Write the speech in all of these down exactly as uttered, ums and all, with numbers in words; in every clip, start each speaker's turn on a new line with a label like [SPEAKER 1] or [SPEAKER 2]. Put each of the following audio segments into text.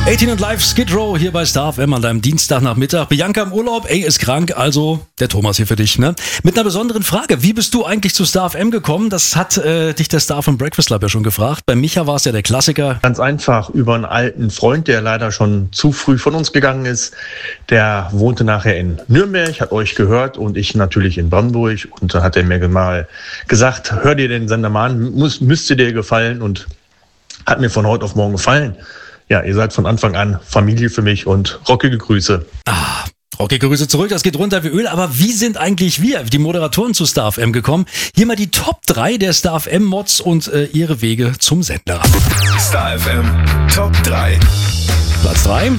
[SPEAKER 1] achtzehn und Live Skid Row hier bei Star F M an deinem Dienstagnachmittag. Bianca im Urlaub, ey, ist krank, also der Thomas hier für dich, ne? Mit einer besonderen Frage. Wie bist du eigentlich zu Star F M gekommen? Das hat äh, dich der Star vom Breakfast Club ja schon gefragt. Bei Micha war es ja der Klassiker.
[SPEAKER 2] Ganz einfach über einen alten Freund, der leider schon zu früh von uns gegangen ist. Der wohnte nachher in Nürnberg, hat euch gehört und ich natürlich in Brandenburg. Und dann hat er mir mal gesagt, hör dir den Sender mal an, muss, müsste dir gefallen, und hat mir von heute auf morgen gefallen. Ja, ihr seid von Anfang an Familie für mich und rockige Grüße.
[SPEAKER 1] Ah, rockige Grüße zurück, das geht runter wie Öl. Aber wie sind eigentlich wir, die Moderatoren, zu Star F M gekommen? Hier mal die Top drei der Star F M-Mods und äh, ihre Wege zum Sender.
[SPEAKER 3] Star F M Top drei.
[SPEAKER 1] Platz drei.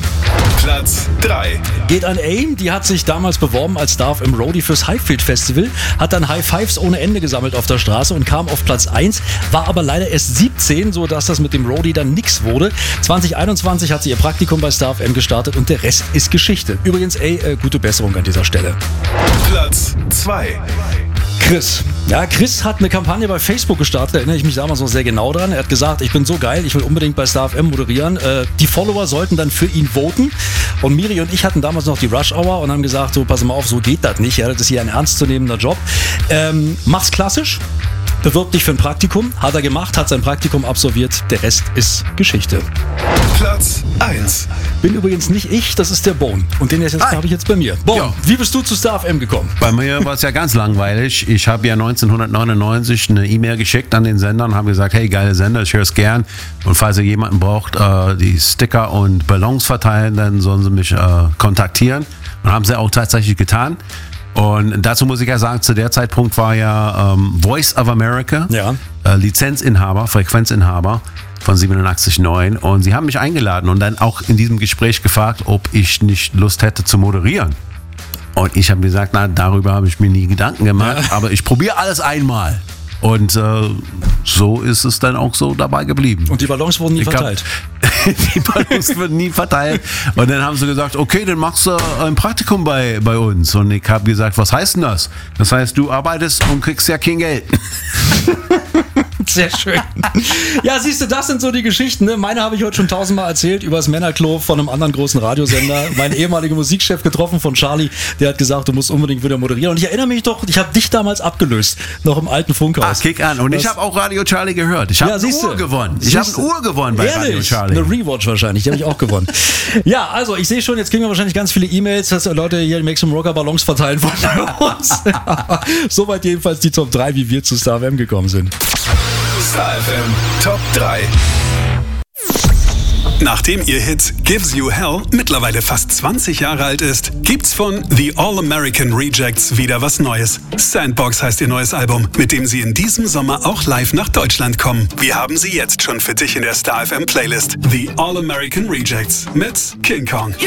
[SPEAKER 3] Platz drei.
[SPEAKER 1] Geht an AIM, die hat sich damals beworben als Star F M Roadie fürs Highfield Festival, hat dann High Fives ohne Ende gesammelt auf der Straße und kam auf Platz eins, war aber leider erst siebzehn, sodass das mit dem Roadie dann nix wurde. zwanzig einundzwanzig hat sie ihr Praktikum bei Star F M gestartet und der Rest ist Geschichte. Übrigens, ey, äh, gute Besserung an dieser Stelle.
[SPEAKER 3] Platz zwei.
[SPEAKER 1] Chris. Ja, Chris hat eine Kampagne bei Facebook gestartet, da erinnere ich mich damals noch sehr genau dran. Er hat gesagt, ich bin so geil, ich will unbedingt bei Star F M moderieren. Äh, die Follower sollten dann für ihn voten. Und Miri und ich hatten damals noch die Rush Hour und haben gesagt, so, pass mal auf, so geht das nicht. Ja, das ist hier ein ernstzunehmender Job. Ähm, mach's klassisch. Bewirb dich für ein Praktikum. Hat er gemacht, hat sein Praktikum absolviert. Der Rest ist Geschichte.
[SPEAKER 3] Platz eins.
[SPEAKER 1] Bin übrigens nicht ich, das ist der Bone. Und den jetzt habe ich jetzt bei mir. Bone,
[SPEAKER 4] Ja.
[SPEAKER 1] wie bist du zu Star F M gekommen?
[SPEAKER 4] Bei mir war es ja ganz langweilig. Ich habe ja neunzehnhundertneunundneunzig eine E-Mail geschickt an den Sender und habe gesagt, hey, geile Sender, ich höre es gern. Und falls ihr jemanden braucht, äh, die Sticker und Ballons verteilen, dann sollen sie mich äh, kontaktieren. Und haben sie auch tatsächlich getan. Und dazu muss ich ja sagen, zu der Zeitpunkt war ja ähm, Voice of America,
[SPEAKER 1] Ja.
[SPEAKER 4] äh, Lizenzinhaber, Frequenzinhaber von siebenundachtzig Komma neun, und sie haben mich eingeladen und dann auch in diesem Gespräch gefragt, ob ich nicht Lust hätte zu moderieren. Und ich habe gesagt, na, darüber habe ich mir nie Gedanken gemacht,
[SPEAKER 1] Ja.
[SPEAKER 4] aber ich probiere alles einmal. Und äh, so ist es dann auch so dabei geblieben.
[SPEAKER 1] Und die Ballons wurden nie
[SPEAKER 4] Ich hab-
[SPEAKER 1] verteilt.
[SPEAKER 4] Die Ballons wurden nie verteilt. Und dann haben sie gesagt, okay, dann machst du ein Praktikum bei, bei uns. Und ich habe gesagt, was heißt denn das? Das heißt, du arbeitest und kriegst ja kein Geld.
[SPEAKER 1] Sehr schön. Ja, siehst du, das sind so die Geschichten. Ne? Meine habe ich heute schon tausendmal erzählt über das Männerklo von einem anderen großen Radiosender. Mein ehemaliger Musikchef getroffen von Charlie, der hat gesagt, du musst unbedingt wieder moderieren. Und ich erinnere mich doch, ich habe dich damals abgelöst, noch im alten Funkhaus.
[SPEAKER 4] Ach, kick an. Und
[SPEAKER 1] Das-
[SPEAKER 4] ich habe auch Radio Charlie gehört. Ich habe
[SPEAKER 1] Ja,
[SPEAKER 4] eine
[SPEAKER 1] siehst du.
[SPEAKER 4] Uhr gewonnen. Ich habe
[SPEAKER 1] Siehst
[SPEAKER 4] eine
[SPEAKER 1] du.
[SPEAKER 4] Uhr gewonnen bei Radio
[SPEAKER 1] Ehrlich?
[SPEAKER 4] Charlie.
[SPEAKER 1] Eine Rewatch wahrscheinlich, die habe ich auch gewonnen. Ja, also ich sehe schon, jetzt kriegen wir wahrscheinlich ganz viele E-Mails, dass Leute hier Maximum Rocker Ballons verteilen von uns. Soweit jedenfalls die Top drei, wie wir zu Star F M gekommen sind.
[SPEAKER 3] Star F M Top drei. Nachdem ihr Hit Gives You Hell mittlerweile fast zwanzig Jahre alt ist, gibt's von The All-American Rejects wieder was Neues. Sandbox heißt ihr neues Album, mit dem sie in diesem Sommer auch live nach Deutschland kommen. Wir haben sie jetzt schon für dich in der Star F M Playlist. The All-American Rejects mit King Kong.